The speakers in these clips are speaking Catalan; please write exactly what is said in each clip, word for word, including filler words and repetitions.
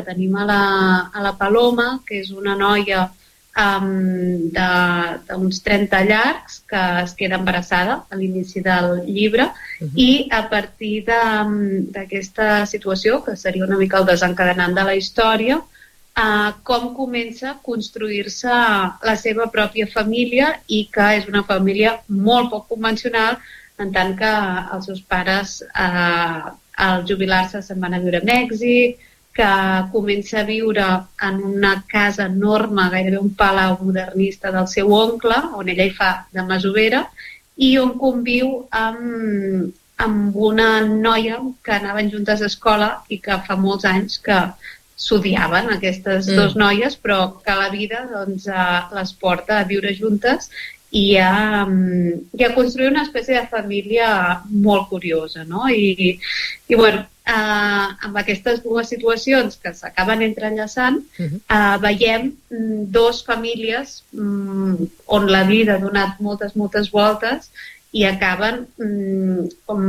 tenim a la, a la Paloma, que és una noia um, d'uns trenta llargs que es queda embarassada a l'inici del llibre, uh-huh. i a partir d'aquesta situació, que seria una mica el desencadenant de la història, uh, com comença a construir-se la seva pròpia família, i que és una família molt poc convencional, en tant que els seus pares uh, al jubilar-se se'n van a viure a Mèxic, que comença a viure en una casa enorme, gairebé un palau modernista del seu oncle, on ella hi fa de masovera, i on conviu amb, amb una noia que anaven juntes a escola i que fa molts anys que s'odiaven, aquestes mm. dues noies, però que la vida doncs, les porta a viure juntes i a, i a construir una espècie de família molt curiosa, no? I, i bueno, eh, amb aquestes dues situacions que s'acaben entrellaçant, uh-huh. eh, veiem dos famílies mm, on la vida ha donat moltes, moltes voltes i acaben mm, com,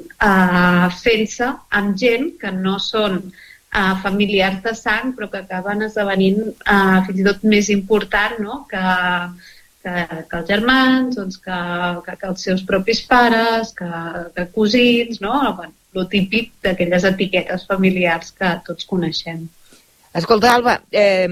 eh, fent-se amb gent que no són eh, familiars de sang, però que acaben esdevenint eh, fins i tot més important, no? que Que, que els germans, doncs, que, que, que els seus propis pares, que, que cosins, no? Bueno, lo típic d'aquelles etiquetes familiars que tots coneixem. Escolta, Alba, eh,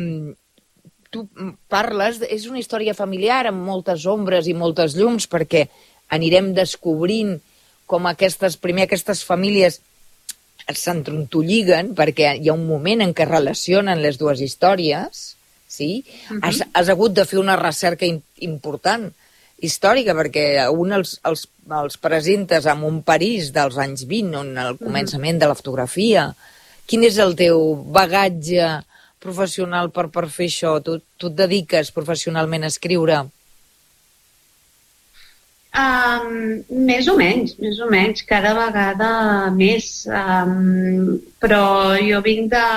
tu parles, és una història familiar amb moltes ombres i moltes llums, perquè anirem descobrint com aquestes, primer aquestes famílies s'entrontolliguen, perquè hi ha un moment en què relacionen les dues històries. Sí? Uh-huh. has, has hagut de fer una recerca in, important, històrica, perquè un els, els, els presentes en un París dels anys vint, on el començament uh-huh. de la fotografia. Quin és el teu bagatge professional per, per fer això? Tu, tu et dediques professionalment a escriure? Um, més o menys, més o menys, cada vegada més. Um, però jo vinc de...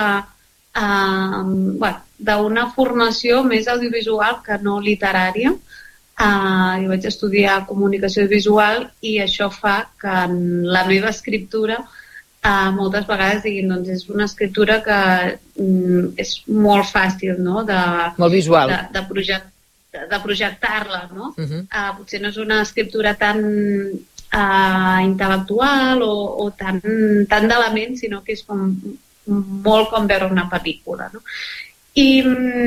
Uh, bueno, d'una formació més audiovisual que no literària. Uh, jo vaig estudiar comunicació visual i això fa que en la meva escriptura uh, moltes vegades diguin, doncs és una escriptura que um, és molt fàcil, no? de, molt visual. de, de, project, de, de projectar-la, no? Uh-huh. Uh, potser no és una escriptura tan uh, intel·lectual o, o tan, tan d'element, sinó que és com molt com veure una pel·lícula, no? I,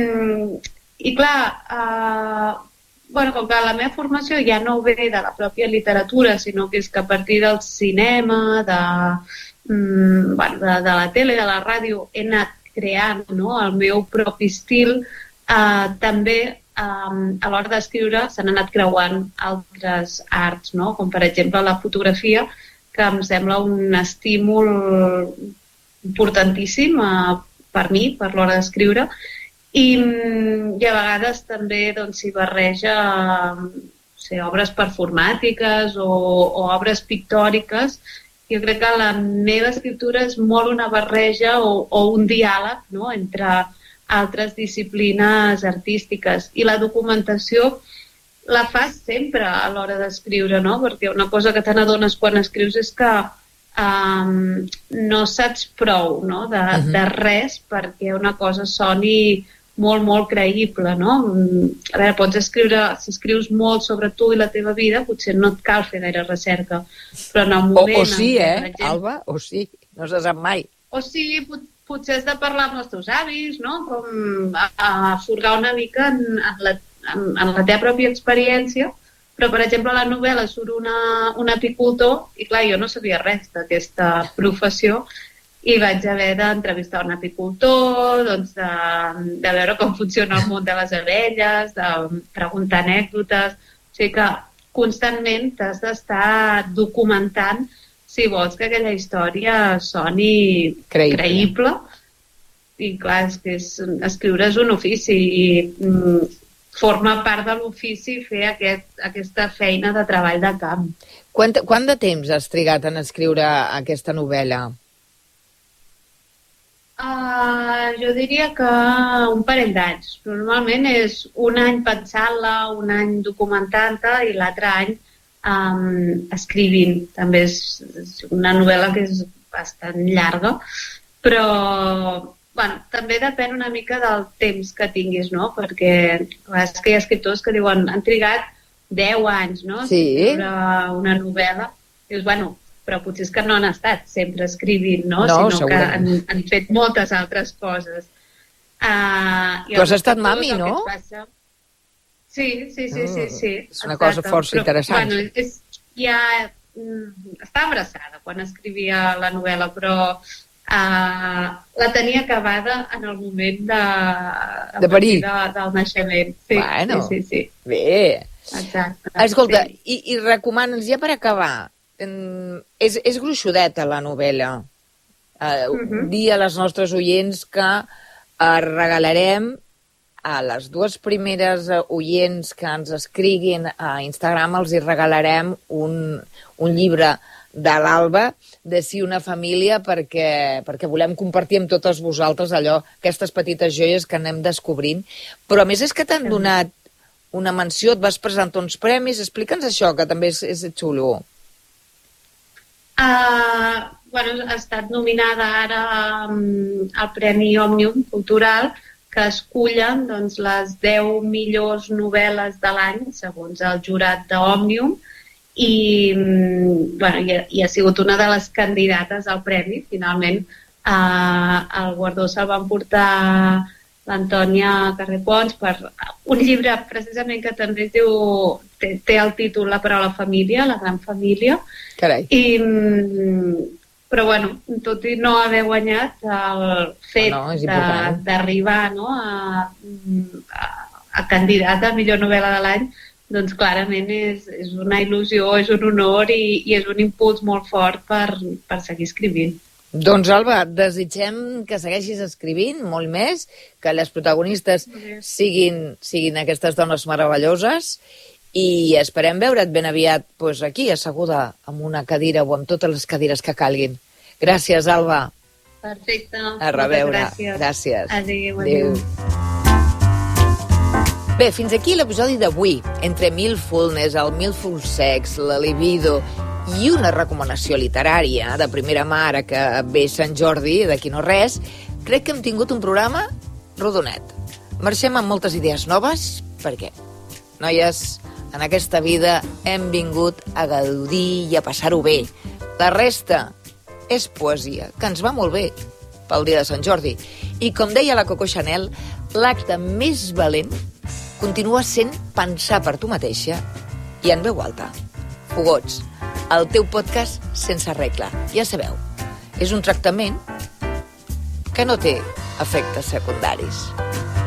i clar, eh, bueno, com que la meva formació ja no ve de la pròpia literatura, sinó que és que a partir del cinema, de, mm, bueno, de, de la tele, de la ràdio, he anat creant, no?, el meu propi estil, eh, també eh, a l'hora d'escriure s'han anat creuant altres arts, no?, com per exemple la fotografia, que em sembla un estímul importantíssim eh, per mi, per l'hora d'escriure, i, i a vegades també doncs, s'hi barreja no sé, obres performàtiques o, o obres pictòriques. Jo crec que la meva escriptura és molt una barreja o, o un diàleg, no?, entre altres disciplines artístiques, i la documentació la fas sempre a l'hora d'escriure, no?, perquè una cosa que te n'adones quan escrius és que Um, no saps prou, no?, de, uh-huh. de res perquè una cosa soni molt, molt creïble, no? A veure, pots escriure, si escrius molt sobre tu i la teva vida, potser no et cal fer gaire recerca, però en el moment... O, o sí, eh, exemple, Alba? O sí, no se sap mai. O sí, pot, potser has de parlar amb els teus avis, no?, com a, a furgar una mica en, en, la, en, en la teva pròpia experiència. Però, per exemple, a la novel·la surt una, un apicultor i, clar, jo no sabia res d'aquesta professió i vaig haver d'entrevistar un apicultor, doncs de, de veure com funciona el món de les abelles, de preguntar anècdotes. O sigui que constantment t'has d'estar documentant si vols que aquella història soni creïble. creïble. I, clar, és que és, escriure és un ofici i... Mm, forma part de l'ofici fer aquest, aquesta feina de treball de camp. Quant, quant de temps has trigat en escriure aquesta novel·la? Uh, jo diria que un parell d'anys. Normalment és un any pensant-la, un any documentant-la i l'altre any um, escrivint. També és, és una novel·la que és bastant llarga, però bueno, també depèn una mica del temps que tinguis, no? Perquè és que hi ha escriptors que diuen han trigat deu anys, no? Sí. Escriure una novel·la. Dius, bueno, però potser és que no han estat sempre escrivint, no? No, sinó que han, segurament. han fet moltes altres coses. Uh, Tu has estat mami, no? Sí, sí, sí, sí, sí. És una cosa força però, interessant. Bueno, és, ja mm, estava embarassada quan escrivia la novel·la, però uh, la tenia acabada en el moment de, de parir. De, del naixement. Sí, bueno, sí, sí, sí. Bé. Exacte. Escolta, sí. i, i recomana'ns, ja per acabar, és, és gruixudeta la novel·la. Uh, uh-huh. Dir a les nostres oients que uh, regalarem a les dues primeres oients que ens escriguin a Instagram, els hi regalarem un, un llibre de l'Alba, de Si una família, perquè, perquè volem compartir amb totes vosaltres allò, aquestes petites joies que anem descobrint. Però a més és que t'han donat una menció, et vas presentar uns premis, explica'ns això, que també és, és xulo. Uh, bueno, ha estat nominada ara um, al Premi Òmnium Cultural, que escullen doncs, les deu millors novel·les de l'any, segons el jurat d'Òmnium, i, bueno, i, ha, i ha sigut una de les candidates al premi. Finalment, eh, el guardó se'l van portar l'Antònia Carrepons per un llibre precisament que també es diu, té, té el títol La paraula família, La gran família. Carai. I... Però, bueno, tot i no haver guanyat, el fet oh, no, d'arribar no, a, a, a candidat a millor novel·la de l'any, doncs clarament és, és una il·lusió, és un honor i, i és un impuls molt fort per, per seguir escrivint. Doncs, Alba, desitgem que segueixis escrivint molt més, que les protagonistes siguin, siguin aquestes dones meravelloses i esperem veure't ben aviat pues, aquí, asseguda amb una cadira o amb totes les cadires que calguin. Gràcies, Alba. Perfecte. A reveure. Gràcies. Gràcies. Adéu, adéu. Bé, fins aquí l'episodi d'avui. Entre Mindfulness, el Mindful Sex, la libido i una recomanació literària de primera mà, ara que ve Sant Jordi, d'aquí no res, crec que hem tingut un programa rodonet. Marxem amb moltes idees noves, perquè, noies, en aquesta vida hem vingut a gaudir i a passar-ho bé. La resta és poesia, que ens va molt bé pel dia de Sant Jordi. I com deia la Coco Chanel, l'acte més valent continua sent pensar per tu mateixa i en veu alta. Fogots, el teu podcast sense regla. Ja sabeu, és un tractament que no té efectes secundaris.